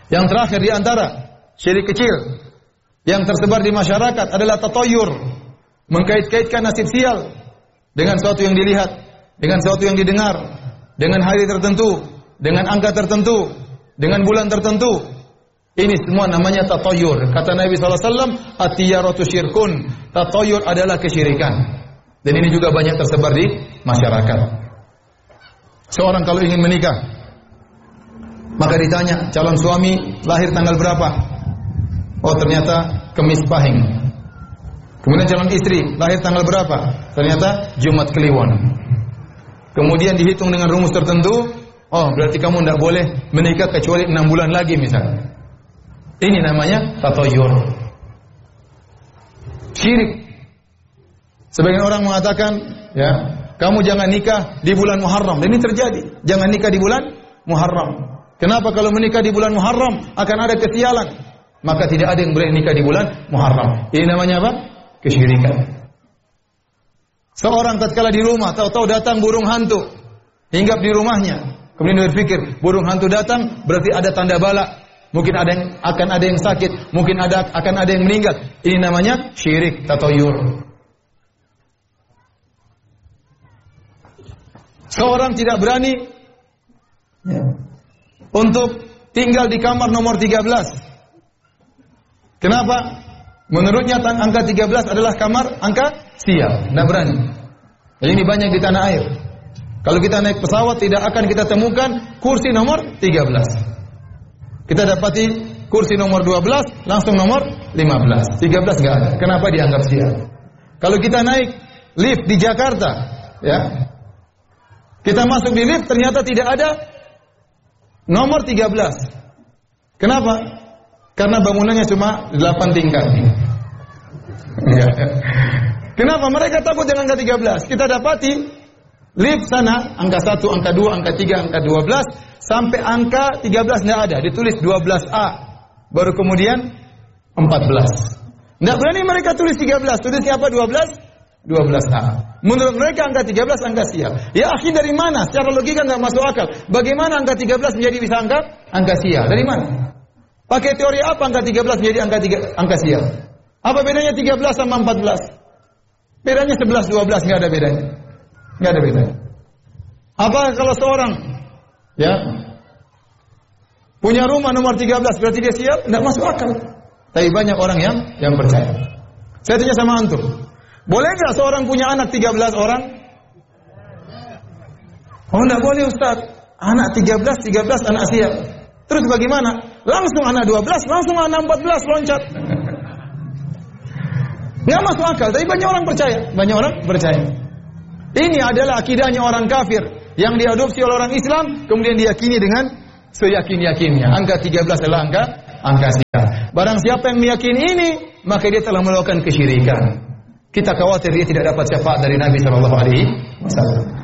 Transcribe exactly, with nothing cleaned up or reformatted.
Yang terakhir di antara syirik kecil yang tersebar di masyarakat adalah tatoyur, mengkait-kaitkan nasib sial dengan sesuatu yang dilihat, dengan sesuatu yang didengar, dengan hari tertentu, dengan angka tertentu, dengan bulan tertentu. Ini semua namanya tatoyur. Kata Nabi sallallahu alaihi wasallam, at-tiyaratu syirkun. Tatoyur adalah kesyirikan. Dan ini juga banyak tersebar di masyarakat. Seorang kalau ingin menikah, maka ditanya, calon suami lahir tanggal berapa? Oh, ternyata Kemis Pahing. Kemudian calon istri lahir tanggal berapa? Ternyata Jumat Kliwon. Kemudian dihitung dengan rumus tertentu. Oh, berarti kamu tidak boleh menikah kecuali enam bulan lagi misalnya. Ini namanya tatoyur. Syirik. Sebagian orang mengatakan, ya, kamu jangan nikah di bulan Muharram. Dan ini terjadi. Jangan nikah di bulan Muharram. Kenapa? Kalau menikah di bulan Muharram akan ada kesialan. Maka tidak ada yang boleh nikah di bulan Muharram. Ini namanya apa? Kesyirikan. Seorang tatkala di rumah, tahu-tahu datang burung hantu, hinggap di rumahnya. Kemudian dia berpikir, burung hantu datang berarti ada tanda bala. Mungkin ada yang akan ada yang sakit, mungkin ada akan ada yang meninggal. Ini namanya syirik tatoyur. Seorang tidak berani ya, untuk tinggal di kamar nomor tiga belas. Kenapa? Menurutnya angka tiga belas adalah kamar angka sial. Tidak berani. Dan ini banyak di tanah air. Kalau kita naik pesawat tidak akan kita temukan kursi nomor tiga belas. Kita dapati kursi nomor dua belas langsung nomor lima belas. tiga belas enggak ada. Kenapa dianggap sial? Kalau kita naik lift di Jakarta, ya. Kita masuk di lift ternyata tidak ada nomor tiga belas. Kenapa? Karena bangunannya cuma delapan tingkat. Kenapa? Mereka takut dengan angka tiga belas. Kita dapati lift sana angka satu, angka dua, angka tiga, angka dua belas sampai angka tiga belas tidak ada. Ditulis dua belas A. Baru kemudian empat belas. Tidak berani mereka tulis tiga belas. Tulisnya apa? dua belas? dua belas A. Menurut mereka angka tiga belas angka sial. Ya akhi, dari mana? Secara logika enggak masuk akal. Bagaimana angka tiga belas menjadi bisa angka angka sial? Dari mana? Pakai teori apa angka tiga belas menjadi angka tiga, angka sial? Apa bedanya tiga belas sama empat belas? Bedanya sebelas, dua belas, enggak ada bedanya. Enggak ada bedanya. Apa kalau seorang ya punya rumah nomor tiga belas berarti dia sial? Enggak masuk akal. Tapi banyak orang yang yang percaya. Saya tanya sama antum, boleh enggak seorang punya anak tiga belas orang? Oh, enggak boleh Ustaz. Anak tiga belas, tiga belas anak sial. Terus bagaimana? Langsung anak dua belas, langsung anak empat belas loncat. Nggak masuk akal, tapi banyak orang percaya. Banyak orang percaya. Ini adalah akidahnya orang kafir yang diadopsi oleh orang Islam, kemudian diyakini dengan seyakin-yakinnya. Angka tiga belas adalah angka angka sial. Barang siapa yang meyakini ini, maka dia telah melakukan kesyirikan. Kita khawatir dia tidak dapat syafaat dari Nabi sallallahu alaihi wasallam.